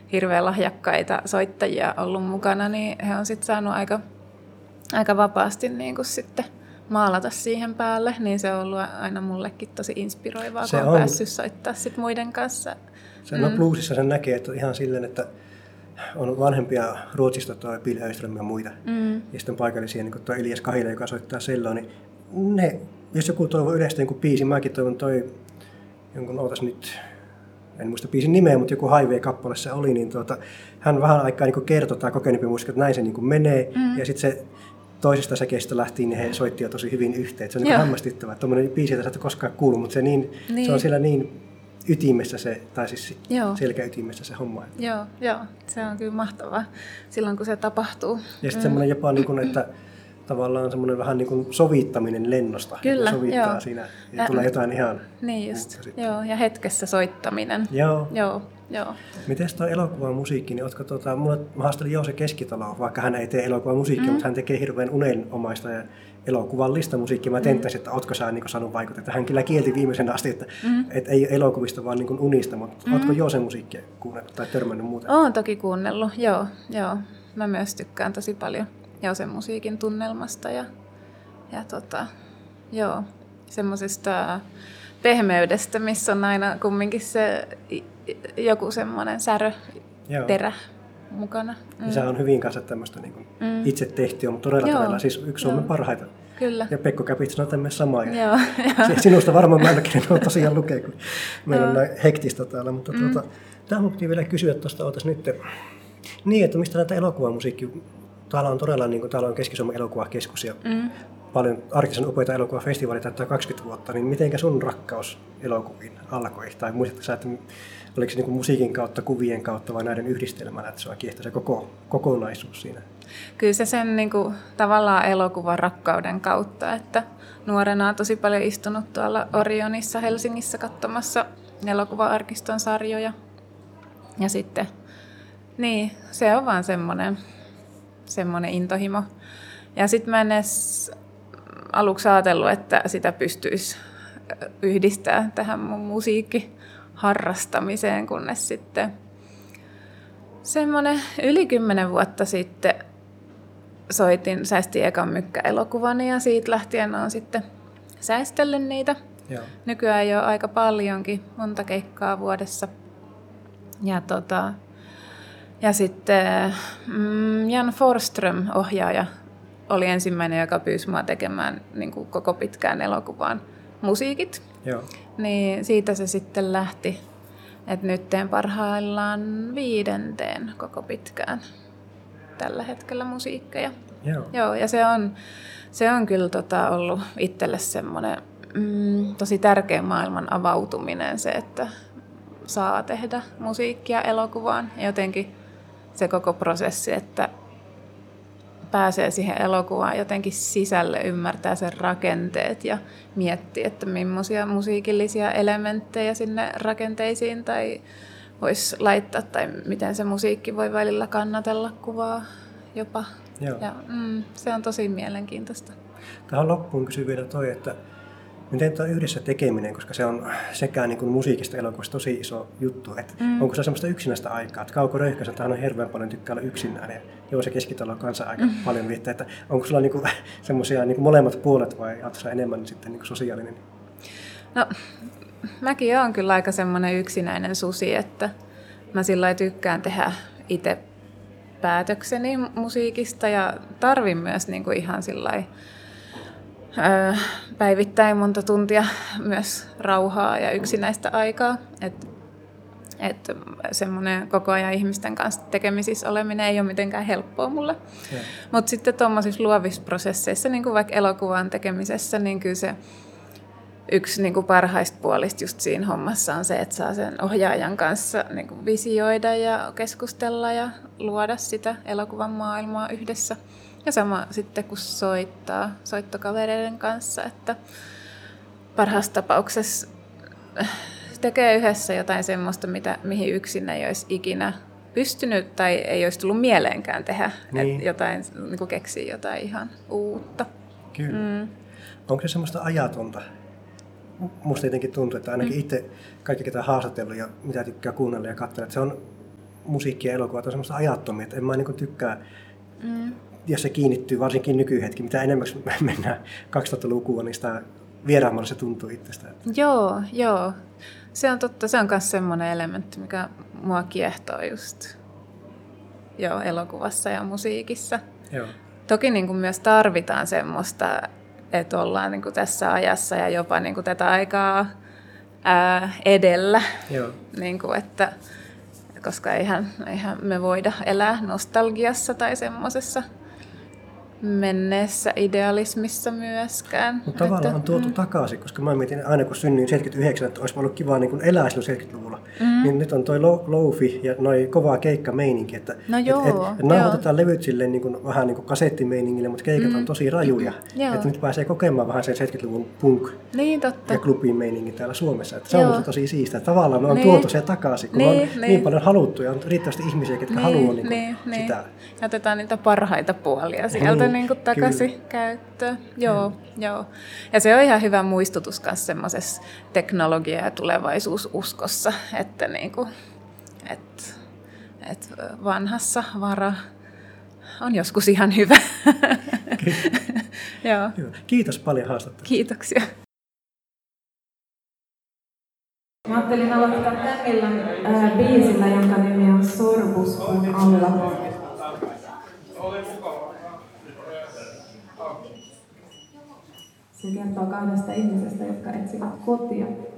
hirveän lahjakkaita soittajia ollut mukana, niin he on sitten saanut aika vapaasti niin kuin sitten maalata siihen päälle, niin se on ollut aina mullekin tosi inspiroivaa, kun on päässyt soittaa sit muiden kanssa. Bluesissa sen näkee, että ihan silleen, että on vanhempia Ruotsista tuo Bill Öström ja muita, ja sitten paikallisia, niin kuin tuo Elias Kahila, joka soittaa selloa, niin ne, jos joku toivoo yleistä jonkun biisin, mäkin toivon jonkun, nyt, en muista biisin nimeä, mutta joku Highway-kappale se oli, niin hän vähän aikaa niin kertoi tämä kokeneempi muusikko, että näin se niin menee, ja sitten se toisesta säkeistä lähtien niin he soitti jo tosi hyvin yhteen. Se on niin hämmästyttävää, että tuommoinen biisi, jota sä et koskaan kuullut, mutta se on siellä niin ytimessä se, tai siis selkäytimessä se homma. Joo, se on kyllä mahtavaa silloin, kun se tapahtuu. Ja sitten semmoinen jopa, niin kuin, että tavallaan semmoinen vähän niin kuin sovittaminen lennosta. Kyllä, sovittaa siinä ja tulee jotain ihan... Niin just, ja hetkessä soittaminen. Joo. Miten tuo elokuvan musiikki, niin ootko mä haastelin Joose Keskitalo, vaikka hän ei tee elokuvan musiikkia, mutta hän tekee hirveän unenomaista ja elokuvallista musiikkia. Mä tenttäisin, että ootko sä niin saanut vaikuttaa. Hän kyllä kielti viimeisen asti, että ei elokuvista, vaan niin unista, mutta ootko Joose musiikkia kuunnellut tai törmännyt muuten? Oon toki kuunnellut, joo. Mä myös tykkään tosi paljon Joosen musiikin tunnelmasta ja semmoisesta pehmeydestä, missä on aina kumminkin se joku semmoinen säröterä mukana. Ja se on hyvin kanssa tämmöistä niin itse tehtyä, mutta todella siis yksi Suomen parhaita. Kyllä. Ja Pekko Käpit sanoo tämmöinen sama. Sinusta varmaan mä en ole tosiaan lukea, kun meillä on näin hektistä täällä. Mutta tämä mun piti vielä kysyä tuosta, nyt. Niin, että mistä näitä elokuvamusiikkia, täällä on todella, niin kuin täällä on Keski-Suomen elokuvakeskus ja paljon Arktisen upeita elokuvafestivaaleja täyttää 20 vuotta, niin mitenkä sun rakkaus elokuviin alkoi? Tai muistatko sä, että oliko se niin kuin musiikin kautta, kuvien kautta vai näiden yhdistelmänä, että sua kiehtoi se kokonaisuus siinä? Kyllä se sen niin kuin, tavallaan elokuvan rakkauden kautta, että nuorena on tosi paljon istunut tuolla Orionissa Helsingissä katsomassa elokuva-arkiston sarjoja. Ja sitten, niin, se on vaan semmoinen intohimo. Ja sitten mä en edes aluksi ajatellut, että sitä pystyisi yhdistämään tähän mun musiikkiharrastamiseen, kunnes sitten semmoinen yli 10 vuotta sitten säistin ekan mykkäelokuvani ja siitä lähtien olen sitten säistellyt niitä. Joo. Nykyään jo aika paljonkin, monta keikkaa vuodessa. Ja sitten Jan Forsström, ohjaaja, oli ensimmäinen, joka pyysi mua tekemään niin kuin koko pitkään elokuvaan musiikit. Joo. Niin siitä se sitten lähti, että nyt teen parhaillaan 5. koko pitkään tällä hetkellä musiikkeja. Joo, ja se on kyllä ollut itselle semmoinen tosi tärkeä maailman avautuminen se, että saa tehdä musiikkia elokuvaan. Ja jotenkin se koko prosessi, että pääsee siihen elokuvaan jotenkin sisälle, ymmärtää sen rakenteet ja miettii, että millaisia musiikillisia elementtejä sinne rakenteisiin tai voisi laittaa tai miten se musiikki voi välillä kannatella kuvaa jopa. Joo. Ja se on tosi mielenkiintoista. Tähän loppuun kysyn vielä toi, että miten tuo yhdessä tekeminen, koska se on sekä niin kuin musiikista elokuvasta tosi iso juttu, että onko se semmoista yksinäistä aikaa, että Kauko Röyhkäsen tähän on hirveän paljon tykkää olla yksinään ja Joose Keskitalo on kanssa aika paljon viittaa, että onko sulla niin kuin semmoisia niin kuin molemmat puolet vai oletko sä enemmän sitten niin kuin sosiaalinen? No, mäkin olen kyllä aika semmoinen yksinäinen susi, että mä sillä tykkään tehdä itse päätökseni musiikista ja tarvin myös niin kuin ihan sillai päivittäin monta tuntia myös rauhaa ja yksinäistä aikaa. Että semmoinen koko ajan ihmisten kanssa tekemisissä oleminen ei ole mitenkään helppoa mulle. Mutta sitten tuommoisissa luovissa prosesseissa, niin kuin vaikka elokuvan tekemisessä, niin kyllä se yksi niin kuin parhaista puolista just siinä hommassa on se, että saa sen ohjaajan kanssa niin kuin visioida ja keskustella ja luoda sitä elokuvan maailmaa yhdessä. Ja sama sitten kun soittaa soittokavereiden kanssa, että parhaassa tapauksessa tekee yhdessä jotain semmoista, mihin yksin ei olisi ikinä pystynyt tai ei olisi tullut mieleenkään tehdä. Niin. Että jotain, niin kuin keksii jotain ihan uutta. Kyllä. Onko se semmoista ajatonta? Musta jotenkin tuntuu, että ainakin itse kaikki ketä haastatellut ja mitä tykkää kuunnella ja katsella, että se on musiikki ja elokuvat on semmoista ajattomia, että en mä niin tykkää, jos se kiinnittyy, varsinkin nykyhetki, mitä enemmän mennään 2000-lukua, niin sitä vieraamalla se tuntuu itsestä. Joo. Se on totta, se on myös semmoinen elementti, mikä mua kiehtoo just elokuvassa ja musiikissa. Joo. Toki niin kuin myös tarvitaan semmoista, että ollaan niin kuin tässä ajassa ja jopa niin kuin tätä aikaa edellä. Joo. Niin kuin, että, koska eihän me voida elää nostalgiassa tai semmoisessa menneessä idealismissa myöskään. Mutta tavallaan on tuotu takaisin, koska mä mietin aina kun synnyin 79, että olisi ollut kiva niin elää silloin 70-luvulla. Niin nyt on toi lofi ja noi kovaa keikkameininki, että nauhoitetaan levyt silleen niin kuin, vähän niin kuin kasettimeiningille, mutta keikat on tosi rajuja. Että nyt pääsee kokemaan vähän sen 70-luvun punk ja klubin meiningi täällä Suomessa. Että se on tosi siistä. Tavallaan me on tuotu se takaisin, kun on niin paljon haluttu ja on riittävästi ihmisiä, jotka haluaa sitä. Ja otetaan niitä parhaita puolia sieltä niin kuin takaisin käyttöön. Joo. Ja se on ihan hyvä muistutus myös semmoisessa teknologia- ja tulevaisuususkossa, että niinku, et vanhassa vara on joskus ihan hyvä. Joo. Kiitos paljon haastattelusta. Kiitoksia. Mä ajattelin aloittaa tällä biisillä, jonka nimi on Sorbuspuun alla. Se kertoo kahdesta ihmisestä, jotka etsivät kotia.